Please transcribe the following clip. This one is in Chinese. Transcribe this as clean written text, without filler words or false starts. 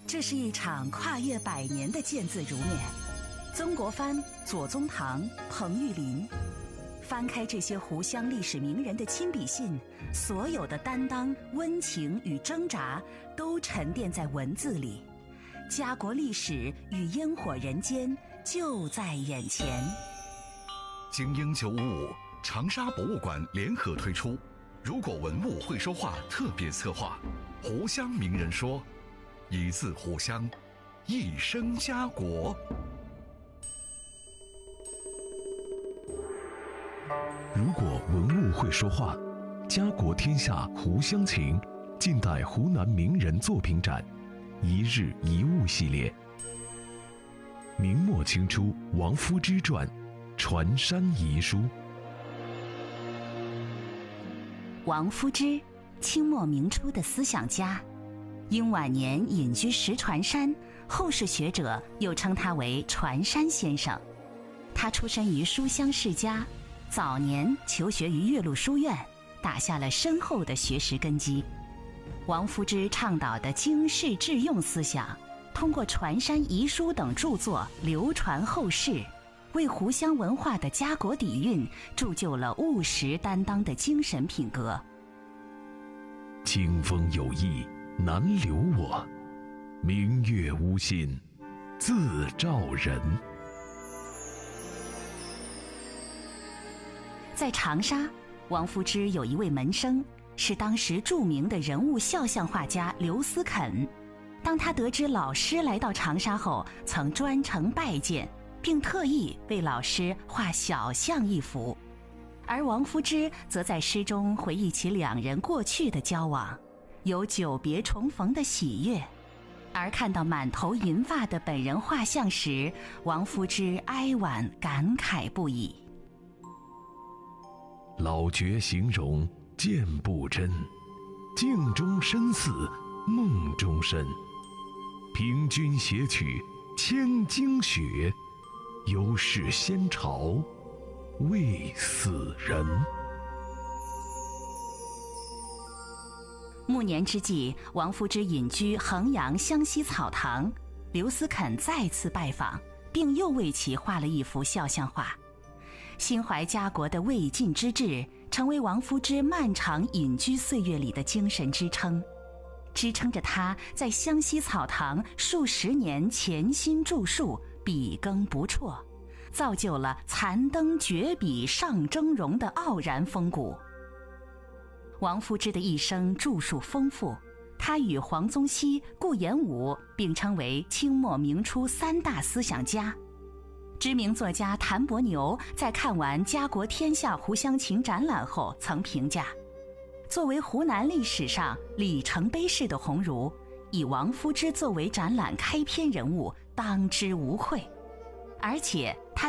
这是一场跨越100年的见字如面。曾国藩、左宗棠、彭玉麟，翻开这些湖湘历史名人的亲笔信，所有的担当、温情与挣扎都沉淀在文字里。家国历史与烟火人间就在眼前。 精英955长沙博物馆联合推出如果文物会说话特别策划，湖湘名人说，一字湖湘，一生家国。 如果文物会说话，家国天下湖湘情，近代湖南名人作品展，一日一物系列。明末清初王夫之传，传山遗书。 王夫之，清末明初的思想家，因晚年隐居石船山，后世学者又称他为船山先生。他出身于书香世家，早年求学于岳麓书院，打下了深厚的学识根基。王夫之倡导的经世致用思想，通过《船山遗书》等著作流传后世，为湖湘文化的家国底蕴铸就了务实担当的精神品格。 清风有意难留我，明月无心自照人。 在长沙，王夫之有一位门生，是当时著名的人物肖像画家刘思肯。当他得知老师来到长沙后，曾专程拜见，并特意为老师画小像一幅。而王夫之则在诗中回忆起两人过去的交往，有久别重逢的喜悦。而看到满头银发的本人画像时，王夫之哀婉感慨不已。 老觉形容见不真，镜中身似梦中身。凭君写取千经雪，犹是先朝未死人。 暮年之际，王夫之隐居衡阳湘西草堂，刘思肯再次拜访，并又为其画了一幅肖像画。心怀家国的未尽之志，成为王夫之漫长隐居岁月里的精神支撑，支撑着他在湘西草堂数十年潜心著述，笔耕不辍，造就了残灯绝笔上峥嵘的傲然风骨。王夫之的一生著述丰富，他与黄宗羲、顾炎武并称为清末明初3大思想家。知名作家谭伯牛在看完家国天下湖湘情展览后曾评价，作为湖南历史上里程碑式的鸿儒，以王夫之作为展览开篇人物当之无愧。而且